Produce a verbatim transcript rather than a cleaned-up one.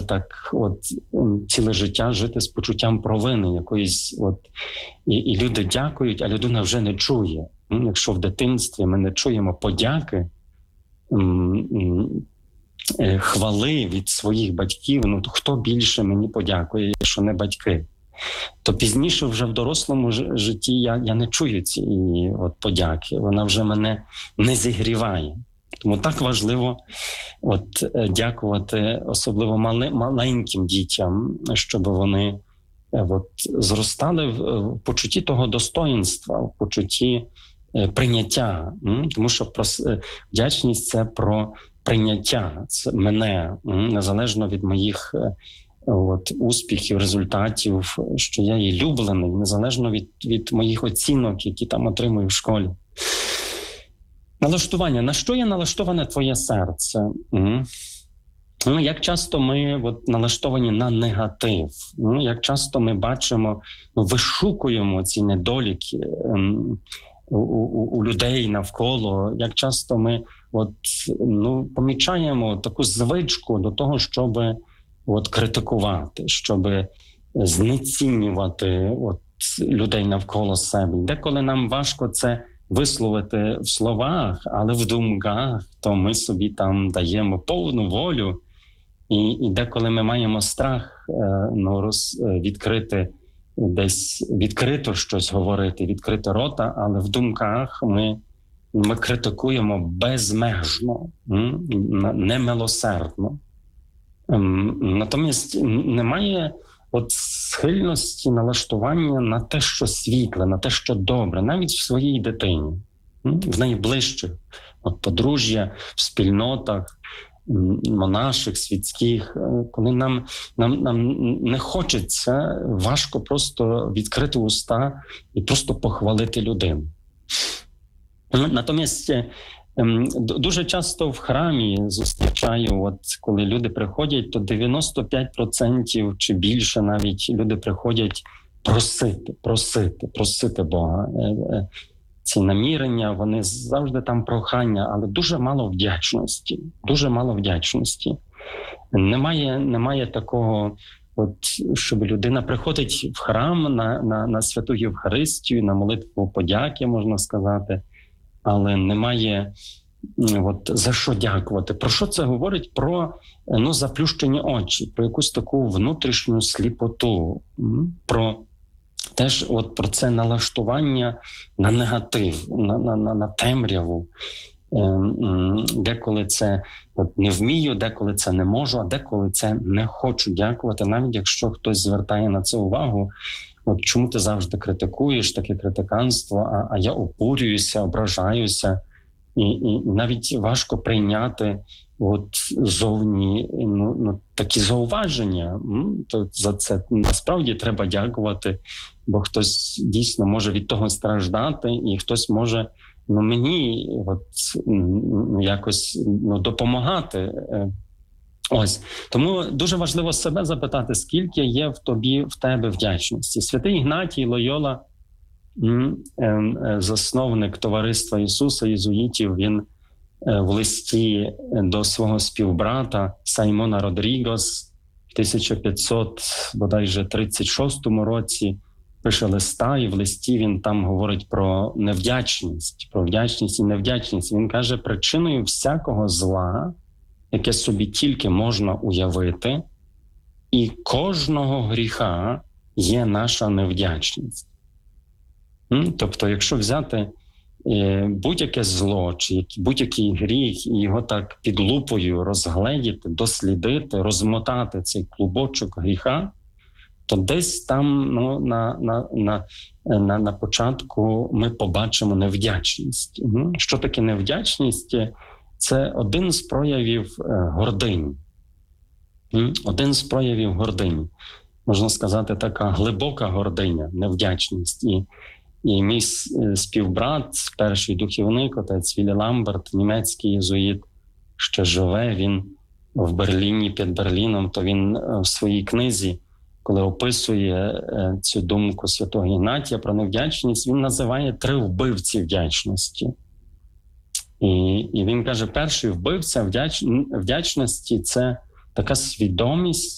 так от ціле життя жити з почуттям провини якоїсь. От, і, і люди дякують, а людина вже не чує. Якщо в дитинстві ми не чуємо подяки, хвали від своїх батьків, ну то хто більше мені подякує, якщо не батьки? То пізніше вже в дорослому житті я, я не чую цієї от подяки, вона вже мене не зігріває. Тому так важливо от, дякувати особливо мали, маленьким дітям, щоб вони от, зростали в почутті того достоїнства, в почутті прийняття. Тому що вдячність – це про прийняття це мене, незалежно від моїх от, успіхів, результатів, що я є люблений, незалежно від, від моїх оцінок, які там отримую в школі. Налаштування. На що є налаштоване твоє серце? Угу. Ну, як часто ми от, налаштовані на негатив? Ну, як часто ми бачимо, вишукуємо ці недоліки ем, у, у, у людей навколо? Як часто ми от, ну, помічаємо таку звичку до того, щоб от, критикувати, щоб знецінювати от, людей навколо себе? Деколи нам важко це висловити в словах, але в думках, то ми собі там даємо повну волю. І, і деколи ми маємо страх ну, роз, відкрити, десь відкрито щось говорити, відкрити рота, але в думках ми, ми критикуємо безмежно, немилосердно. Натомість немає от схильності, налаштування на те, що світле, на те, що добре, навіть в своїй дитині, в найближчих, от подружжя, в спільнотах, монаших, світських, коли нам, нам, нам не хочеться, важко просто відкрити уста і просто похвалити людину. Натомість дуже часто в храмі зустрічаю, от коли люди приходять, то дев'яносто п'ять відсотків чи більше навіть люди приходять просити, просити, просити Бога. Ці намірення, вони завжди там прохання, але дуже мало вдячності, дуже мало вдячності. Немає, немає такого, от, щоб людина приходить в храм на, на, на святу Євхаристію, на молитву подяки, можна сказати, але немає от, за що дякувати. Про що це говорить? Про ну, заплющені очі, про якусь таку внутрішню сліпоту, про теж от про це налаштування на негатив, на, на, на, на темряву. Деколи це от, не вмію, деколи це не можу, а деколи це не хочу дякувати, навіть якщо хтось звертає на це увагу. От чому ти завжди критикуєш таке критиканство, а, а я обурююся, ображаюся, і, і навіть важко прийняти от зовні ну, ну, такі зауваження. То за це насправді треба дякувати, бо хтось дійсно може від того страждати, і хтось може ну, мені от, якось ну, допомагати. Ось. Тому дуже важливо себе запитати, скільки є в тобі, в тебе вдячності. Святий Ігнатій Лойола, засновник Товариства Ісуса Єзуїтів, він в листі до свого співбрата Саймона Родрігос в тисяча п'ятсот тридцять шостому році пише листа, і в листі він там говорить про невдячність, про вдячність і невдячність. Він каже, причиною всякого зла, яке собі тільки можна уявити, і кожного гріха є наша невдячність. Тобто, якщо взяти будь-яке зло, чи будь-який гріх, і його так під лупою розгледіти, дослідити, розмотати цей клубочок гріха, то десь там ну, на, на, на, на, на початку ми побачимо невдячність. Що таке невдячність? Це один з проявів гордині. Один з проявів гордині. Можна сказати, така глибока гординя, невдячність. І, і мій співбрат, перший духівник, отець Віллі Ламберт, німецький єзуїт, ще живе, він в Берліні, під Берліном, то він в своїй книзі, коли описує цю думку святого Ігнатія про невдячність, він називає три вбивці вдячності. І, і він каже, перший вбивця вдяч, вдячності – це така свідомість